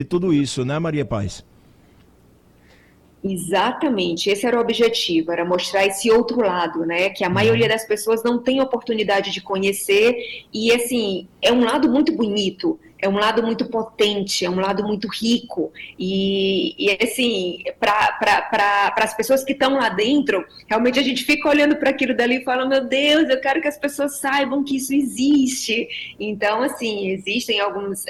tudo isso, né, Maria Paz? Exatamente, esse era o objetivo, era mostrar esse outro lado, né, que a maioria Uhum. das pessoas não tem oportunidade de conhecer, e assim, é um lado muito bonito, é um lado muito potente, é um lado muito rico, e assim, para as pessoas que estão lá dentro, realmente a gente fica olhando para aquilo dali e fala, meu Deus, eu quero que as pessoas saibam que isso existe. Então, assim, existem alguns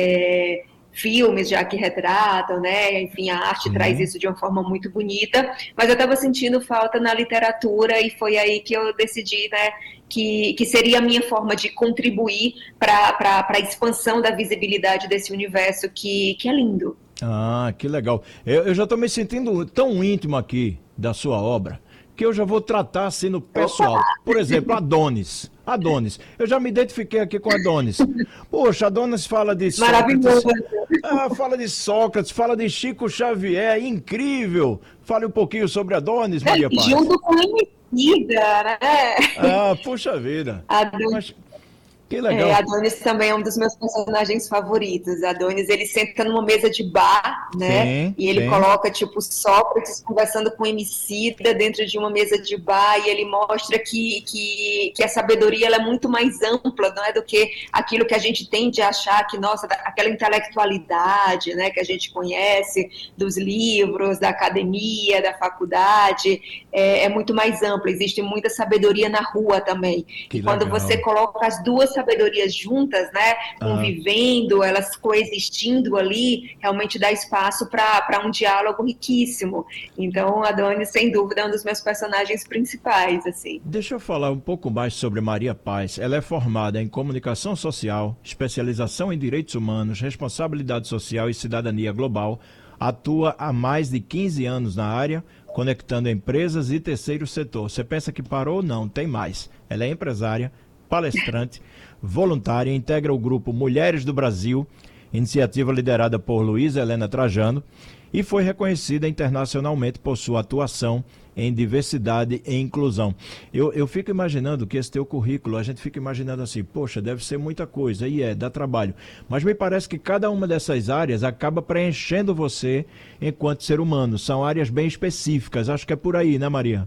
filmes já que retratam, né? Enfim, a arte traz Sim. isso de uma forma muito bonita, mas eu estava sentindo falta na literatura e foi aí que eu decidi, né, que seria a minha forma de contribuir para a expansão da visibilidade desse universo que é lindo. Ah, que legal. Eu já estou me sentindo tão íntimo aqui da sua obra que eu já vou tratar assim no Opa! pessoal. Por exemplo, Adonis. Adonis. Eu já me identifiquei aqui com Adonis. Poxa, Adonis fala de Sócrates. Maravilhoso! Ah, fala de Sócrates, fala de Chico Xavier. Incrível. Fale um pouquinho sobre Adonis, Maria Paz. Junto com a Emicida, né? Ah, puxa vida. A Mas que legal. Adonis também é um dos meus personagens favoritos. Adonis, ele senta numa mesa de bar, né? Sim, E ele sim. coloca, tipo, Sócrates conversando com Emicida dentro de uma mesa de bar e ele mostra que a sabedoria ela é muito mais ampla, não é, do que aquilo que a gente tende a achar que, nossa, aquela intelectualidade, né, que a gente conhece dos livros, da academia, da faculdade, é muito mais ampla. Existe muita sabedoria na rua também. E Que quando você legal. coloca as duas sabedorias juntas, né, Ah, convivendo, elas coexistindo ali, realmente dá espaço para um diálogo riquíssimo. Então, a Dani, sem dúvida, é um dos meus personagens principais, assim. deixa eu falar um pouco mais sobre Maria Paz. Ela é formada em comunicação social, especialização em direitos humanos, responsabilidade social e cidadania global. Atua há mais de 15 anos na área, conectando empresas e terceiro setor. Você pensa que parou? Não, tem mais. Ela é empresária, palestrante, voluntária, integra o grupo Mulheres do Brasil, iniciativa liderada por Luísa Helena Trajano, e foi reconhecida internacionalmente por sua atuação em diversidade e inclusão. Eu fico imaginando que esse teu currículo, a gente fica imaginando assim, poxa, deve ser muita coisa, e dá trabalho. Mas me parece que cada uma dessas áreas acaba preenchendo você enquanto ser humano. São áreas bem específicas. Acho que é por aí, né, Maria?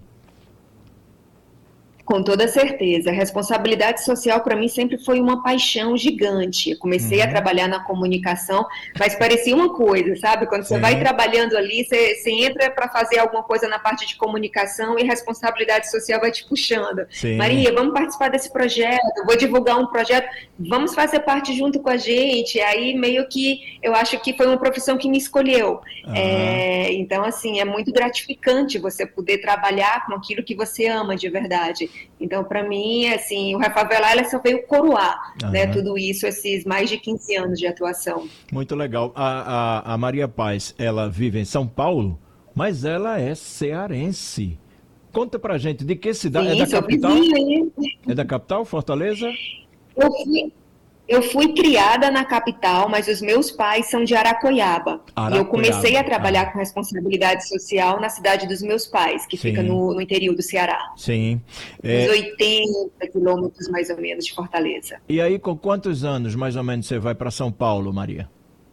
Com toda certeza. A responsabilidade social para mim sempre foi uma paixão gigante. Eu comecei a Uhum. trabalhar na comunicação, mas parecia uma coisa, sabe? Quando você vai Sim, trabalhando ali, você entra para fazer alguma coisa na parte de comunicação e a responsabilidade social vai te puxando. sim. Maria, vamos participar desse projeto, vou divulgar um projeto, vamos fazer parte junto com a gente. Aí meio que eu acho que foi uma profissão que me escolheu. Ah, Então, assim, é muito gratificante você poder trabalhar com aquilo que você ama de verdade. Então, para mim, assim, o Rafavelar ela só veio coroar, né, aham. tudo isso, esses mais de 15 anos de atuação. Muito legal. A Maria Paz, ela vive em São Paulo, mas ela é cearense. Conta pra gente de que cidade? É Sim, da sou capital? vizinha, hein? É da capital, Fortaleza? Eu fui, eu fui criada na capital, mas os meus pais são de Aracoiaba. E eu comecei a Aracoiaba. Ah, trabalhar com responsabilidade social na cidade dos meus pais, que fica sim, no interior do Ceará, sim. uns É, 80 quilômetros mais ou menos de Fortaleza. e aí, com quantos anos mais ou menos você vai para São Paulo, Maria?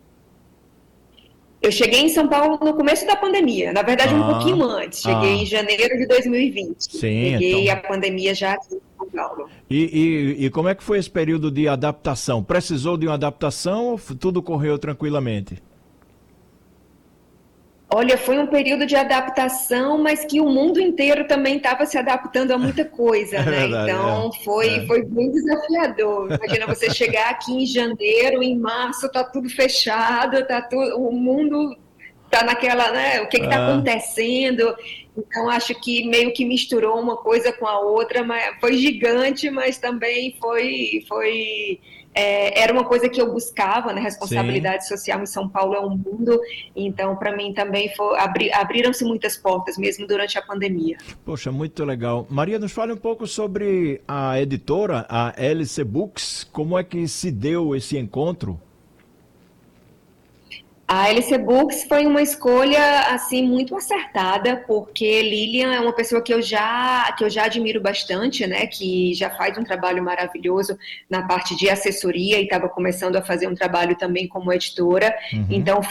Eu cheguei em São Paulo no começo da pandemia, na verdade um pouquinho Ah, antes, cheguei em ah, janeiro de 2020. sim, Peguei a então. pandemia já aqui em São Paulo. E como é que foi esse período de adaptação? Precisou de uma adaptação ou tudo correu tranquilamente? Olha, foi um período de adaptação, mas que o mundo inteiro também estava se adaptando a muita É coisa, né? verdade, Então é. foi bem desafiador. Imagina você chegar aqui em janeiro, em março, tá tudo fechado, tá tudo, o mundo tá naquela, né? O que está Ah, acontecendo? Então acho que meio que misturou uma coisa com a outra, mas foi gigante, mas também era uma coisa que eu buscava, né? sim. Responsabilidade social em São Paulo é um mundo, então para mim também abriram-se muitas portas, mesmo durante a pandemia. Poxa, muito legal. Maria, nos fale um pouco sobre a editora, a LC Books. Como é que se deu esse encontro? A LC Books foi uma escolha assim muito acertada, porque Lilian é uma pessoa que eu já admiro bastante, né? Que já faz um trabalho maravilhoso na parte de assessoria e estava começando a fazer um trabalho também como editora. Uhum. Então